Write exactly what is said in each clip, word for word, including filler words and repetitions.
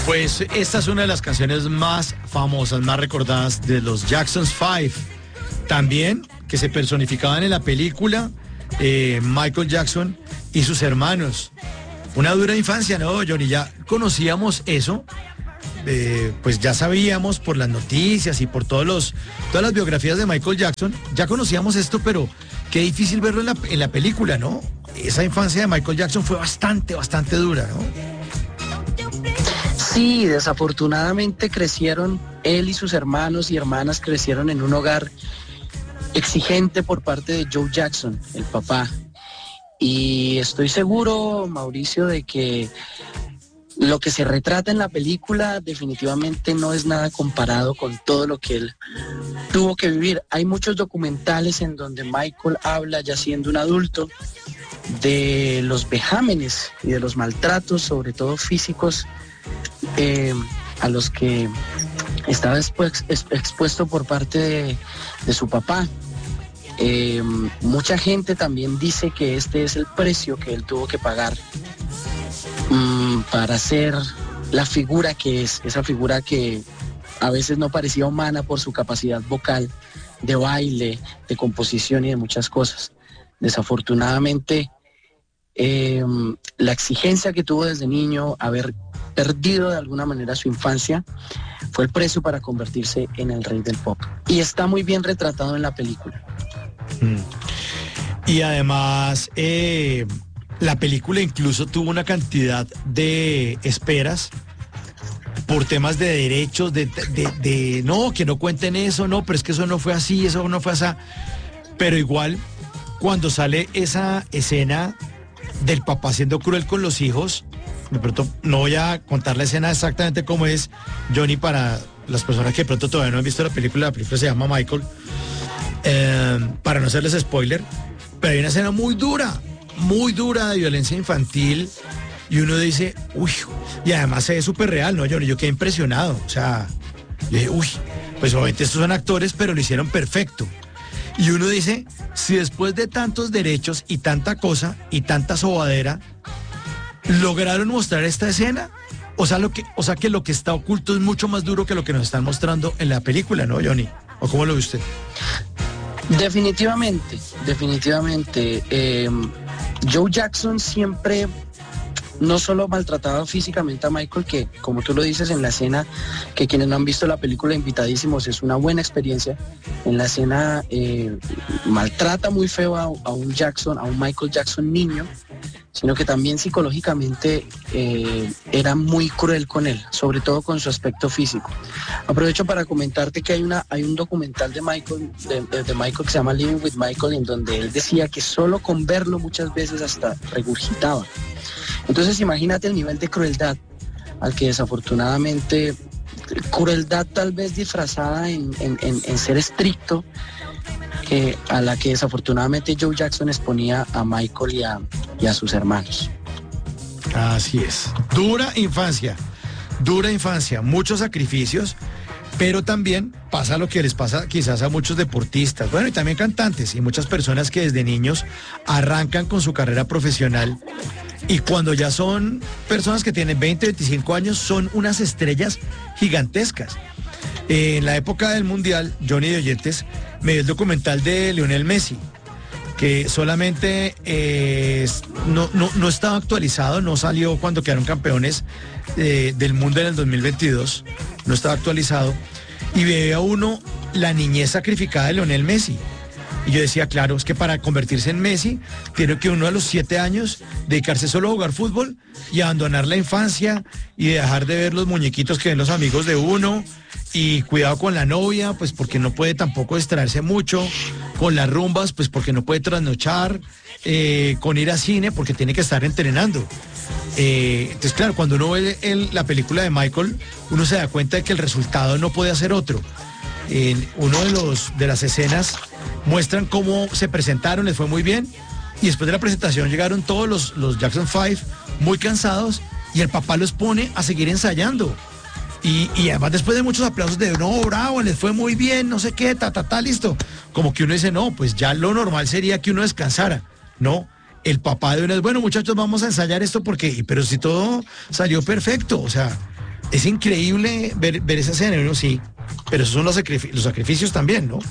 Pues esta es una de las canciones más famosas, más recordadas de los Jackson's Five. También que se personificaban en la película eh, Michael Jackson y sus hermanos. Una dura infancia, ¿no, Johnny? Ya conocíamos eso, eh, pues ya sabíamos por las noticias y por todos los, todas las biografías de Michael Jackson, ya conocíamos esto, pero qué difícil verlo en la, en la película, ¿no? Esa infancia de Michael Jackson fue bastante, bastante dura, ¿no? Sí, desafortunadamente crecieron, él y sus hermanos y hermanas crecieron en un hogar exigente por parte de Joe Jackson, el papá. Y estoy seguro, Mauricio, de que lo que se retrata en la película definitivamente no es nada comparado con todo lo que él tuvo que vivir. Hay muchos documentales en donde Michael habla, ya siendo un adulto, de los vejámenes y de los maltratos, sobre todo físicos, eh, a los que estaba expu- expuesto por parte de, de su papá. Eh, mucha gente también dice que este es el precio que él tuvo que pagar um, para ser la figura que es, esa figura que a veces no parecía humana por su capacidad vocal, de baile, de composición y de muchas cosas. Desafortunadamente, eh, la exigencia que tuvo desde niño, haber perdido de alguna manera su infancia, fue el precio para convertirse en el rey del pop. Y está muy bien retratado en la película. Mm. Y además, eh, la película incluso tuvo una cantidad de esperas por temas de derechos, de, de, de, de no, que no cuenten eso, no, pero es que eso no fue así, eso no fue así. Pero igual, cuando sale esa escena del papá siendo cruel con los hijos, de pronto no voy a contar la escena exactamente cómo es, Johnny, para las personas que de pronto todavía no han visto la película. La película se llama Michael, eh, para no hacerles spoiler, pero hay una escena muy dura, muy dura de violencia infantil, y uno dice, uy, y además se ve súper real, ¿no, Johnny? Yo quedé impresionado, o sea, yo dije, uy, pues obviamente estos son actores, pero lo hicieron perfecto. Y uno dice, si después de tantos derechos y tanta cosa y tanta sobadera, lograron mostrar esta escena, o sea, lo que, o sea que lo que está oculto es mucho más duro que lo que nos están mostrando en la película, ¿no, Johnny? ¿O cómo lo ve usted? Definitivamente, definitivamente. Eh, Joe Jackson siempre no solo maltrataba físicamente a Michael, que como tú lo dices en la escena, que quienes no han visto la película, invitadísimos, es una buena experiencia. En la escena eh, maltrata muy feo a, a un Jackson, a un Michael Jackson niño, sino que también psicológicamente eh, era muy cruel con él, sobre todo con su aspecto físico. Aprovecho para comentarte que hay una hay un documental de Michael, de, de, de Michael que se llama Living with Michael, en donde él decía que solo con verlo muchas veces hasta regurgitaba. Entonces imagínate el nivel de crueldad al que desafortunadamente, crueldad tal vez disfrazada en, en, en, en ser estricto, que a la que desafortunadamente Joe Jackson exponía a Michael y a, y a sus hermanos. Así es. Dura infancia, dura infancia, muchos sacrificios, pero también pasa lo que les pasa quizás a muchos deportistas, bueno, y también cantantes y muchas personas que desde niños arrancan con su carrera profesional y cuando ya son personas que tienen veinte, veinticinco años, son unas estrellas gigantescas. Eh, en la época del Mundial, Johnny de Oyentes me dio el documental de Lionel Messi, que solamente eh, no, no, no estaba actualizado, no salió cuando quedaron campeones eh, del mundo en el dos mil veintidós, no estaba actualizado, y veía uno la niñez sacrificada de Lionel Messi. Y yo decía, claro, es que para convertirse en Messi, tiene que uno a los siete años dedicarse solo a jugar fútbol y abandonar la infancia y dejar de ver los muñequitos que ven los amigos de uno, y cuidado con la novia, pues porque no puede tampoco distraerse mucho, con las rumbas, pues porque no puede trasnochar, eh, con ir a cine, porque tiene que estar entrenando. Eh, entonces, claro, cuando uno ve el, la película de Michael, uno se da cuenta de que el resultado no puede ser otro. En uno de los de las escenas muestran cómo se presentaron, les fue muy bien, y después de la presentación llegaron todos los, los Jackson Five muy cansados, y el papá los pone a seguir ensayando. Y, y además después de muchos aplausos de no, bravo, les fue muy bien, no sé qué, ta, ta, ta, listo. Como que uno dice, no, pues ya lo normal sería que uno descansara. No, el papá de uno es, bueno, muchachos, vamos a ensayar esto porque, pero si todo salió perfecto, o sea, Es increíble ver, ver esa escena, uno sí, pero esos son los, sacrific los sacrificios también, ¿no?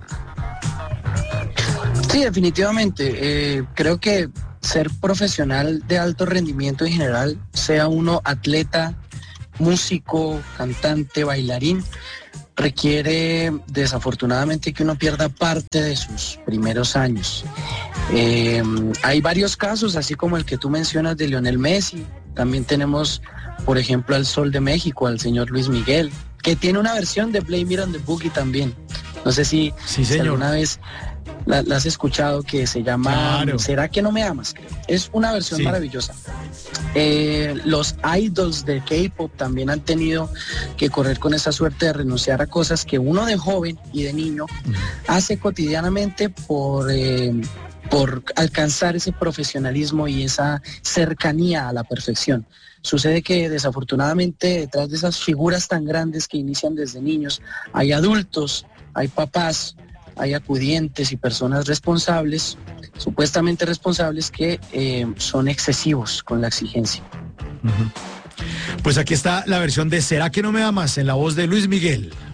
Sí, definitivamente. Eh, creo que ser profesional de alto rendimiento en general, sea uno atleta, músico, cantante, bailarín, requiere desafortunadamente que uno pierda parte de sus primeros años. Eh, hay varios casos, así como el que tú mencionas de Lionel Messi. También tenemos, por ejemplo, al Sol de México, al señor Luis Miguel, que tiene una versión de Blame It on the Boogie también. No sé si, sí, si alguna vez la, la has escuchado, que se llama claro. ¿Será que no me amas? Creo. Es una versión sí. maravillosa. Eh, los idols de K-pop también han tenido que correr con esa suerte de renunciar a cosas que uno de joven y de niño uh-huh. hace cotidianamente por, eh, por alcanzar ese profesionalismo y esa cercanía a la perfección. Sucede que desafortunadamente detrás de esas figuras tan grandes que inician desde niños hay adultos, hay papás, hay acudientes y personas responsables, supuestamente responsables, que eh, son excesivos con la exigencia. Uh-huh. Pues aquí está la versión de ¿Será que no me amas? En la voz de Luis Miguel.